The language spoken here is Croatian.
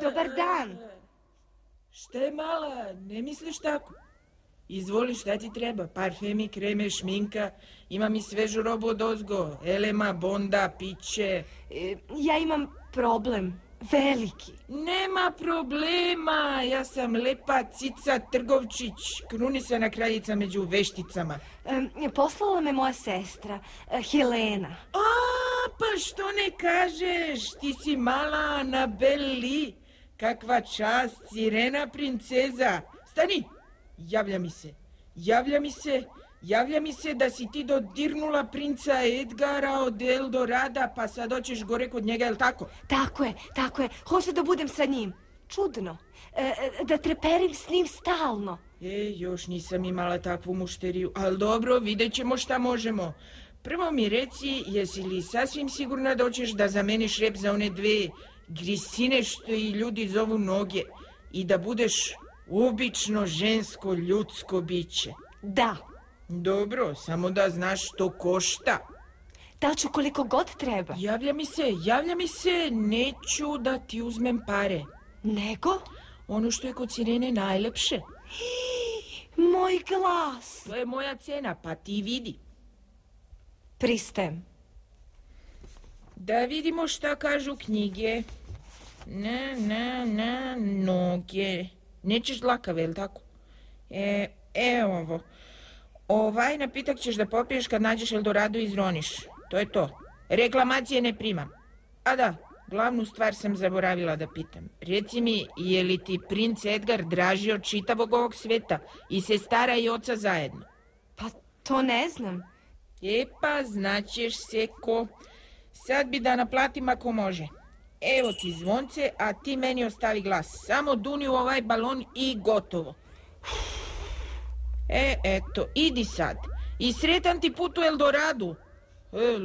Dobar dan. Šta je mala, ne misliš tako? Izvoli, šta ti treba? Parfemi, kreme, šminka, imam i svežu robu odozgo, elema, bonda, piće. Ja imam problem, veliki. Nema problema, ja sam lepa cica Trgovčić, krunisana kraljica među vešticama. Poslala me moja sestra, Helena. Pa što ne kažeš, ti si mala Anabeli, kakva čast, sirena princeza. Stani, javlja mi se da si ti dodirnula princa Edgara od Eldorada, pa sad hoćeš gore kod njega, jel tako? Tako je, hoću da budem sa njim. Čudno, da treperim s njim stalno. Još nisam imala takvu mušteriju, ali dobro, vidjet ćemo šta možemo. Prvo mi reci, jesi li sasvim sigurna da hoćeš da zameniš rep za one dve grisine što i ljudi zovu noge i da budeš obično žensko ljudsko biće? Da. Dobro, samo da znaš što košta. Daću koliko god treba. Javlja mi se, neću da ti uzmem pare. Nego? Ono što je kod sirene najlepše. Moj glas. To je moja cena, pa ti vidi. Pristajem. Da vidimo šta kažu knjige. Noge. Nećeš dlakave, jel tako? Evo ovo. Ovaj napitak ćeš da popiješ kad nađeš Eldorado i izroniš. To je to. Reklamacije ne primam. A da, glavnu stvar sam zaboravila da pitam. Reci mi, je li ti princ Edgar draži od čitavog ovog sveta i sestara i oca zajedno? Pa to ne znam. Pa znaćeš se ko. Sad bi da naplatim ako može. Evo ti zvonce, a ti meni ostavi glas. Samo duni u ovaj balon i gotovo. Eto, idi sad. I sretan ti put u Eldoradu.